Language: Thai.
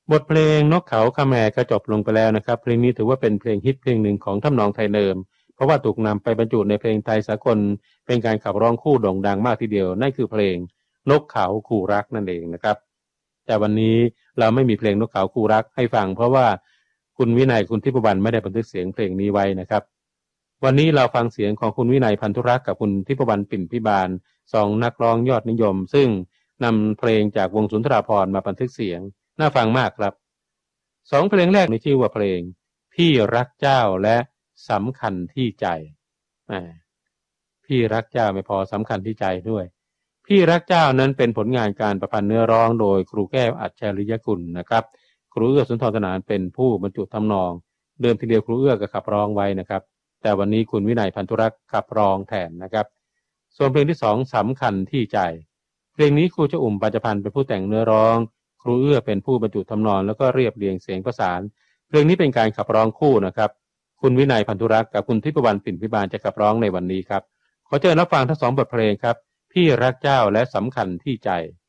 บทเพลงนกเขาคาแมก็จบลงไปแล้วนะครับเพลงนี้ถือว่าเป็นเพลงฮิตเพลงหนึ่งของทำนองไทยเดิมเพราะว่าถูกนำไปบรรจุในเพลงไทยสากลเป็นการขับร้องคู่โด่งดังมากทีเดียวนั่นคือเพลงนกเขาคู่รักนั่นเองนะครับแต่วันนี้เราไม่มีเพลงนกเขาคู่รักให้ฟังเพราะว่าคุณวินัยคุณทิพวรรณไม่ได้บันทึกเสียงเพลงนี้ไว้นะครับวันนี้เราฟังเสียงของคุณวินัยพันธุรักษ์กับคุณทิพวรรณปิ่นพิบาลสองนักร้องยอดนิยมซึ่งนำเพลงจากวงสุนทราภรณ์มาบันทึกเสียงน่าฟังมากครับสองเพลงแรกในชื่อว่าเพลงพี่รักเจ้าและสำคัญที่ใจพี่รักเจ้าไม่พอสำคัญที่ใจด้วยพี่รักเจ้านั้นเป็นผลงานการประพันธ์เนื้อร้องโดยครูแก้วอัจฉริยกุลนะครับครูเอื้อสุนทรสนานเป็นผู้บรรจุทำนองเดิมทีเดียวครูเอื้อก็ขับร้องไว้นะครับแต่วันนี้คุณวินัยพันธุรักษ์ขับร้องแทนนะครับส่วนเพลงที่สองสำคัญที่ใจเพลงนี้ครูเจ้าอุ่มปัจจพันธ์เป็นผู้แต่งเนื้อร้องครูเอื้อเป็นผู้บรรจุทำนองแล้วก็เรียบเรียงเสียงประสานเพลงนี้เป็นการขับร้องคู่นะครับคุณวินัยพันธุรักษ์กับคุณทิพวรรณปิ่นพิบาลจะขับร้องในวันนี้ครับขอเชิญรับฟังทั้งสองบทเพลงครับพี่รักเจ้าและสำคัญที่ใจ